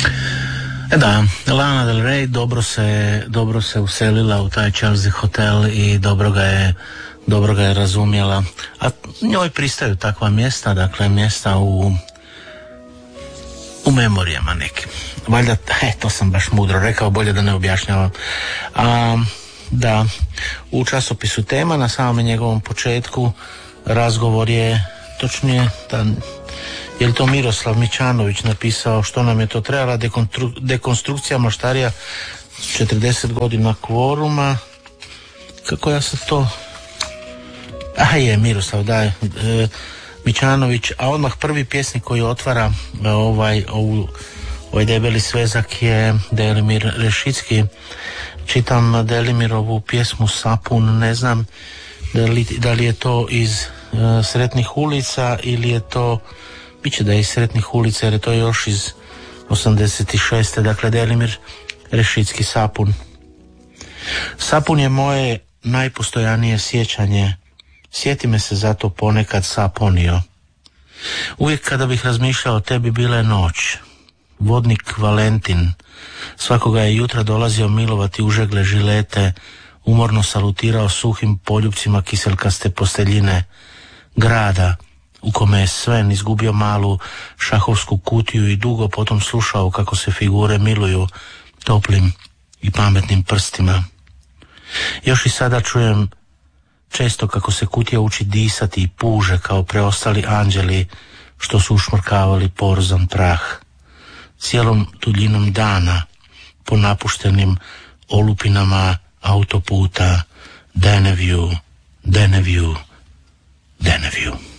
Da, Lana Del Rey dobro se uselila u taj Chelsea hotel i dobro ga je razumjela. A njoj pristaju takva mjesta, dakle mjesta u memorijama nekim. Valjda, to sam baš mudro rekao, bolje da ne objašnjavam. Da, u časopisu Tema na samome njegovom početku razgovor je, točnije, je li to Miroslav Mićanović napisao što nam je to trebala dekonstrukcija maštarija 40 godina kvoruma. Kako ja sad to... Miroslav, da, Mićanović, a odmah prvi pjesnik koji otvara ovaj debeli svezak je Delimir Rešicki. Čitam Delimirovu pjesmu Sapun, ne znam da li je to iz Sretnih ulica ili je to, biće da je iz Sretnih ulica jer je to još iz 86. Dakle, Delimir Rešicki, Sapun. Sapun je moje najpostojanije sjećanje. Sjeti me se zato ponekad saponio. Uvijek kada bih razmišljao o tebi bila je noć. Vodnik Valentin svakoga je jutra dolazio milovati užegle žilete, umorno salutirao suhim poljupcima kiselkaste posteljine grada u kome je Sven izgubio malu šahovsku kutiju i dugo potom slušao kako se figure miluju toplim i pametnim prstima. Još i sada čujem često kako se kutija uči disati i puže kao preostali anđeli što su ušmrkavali porzan prah. Cijelom duljinom dana po napuštenim olupinama autoputa Deneview.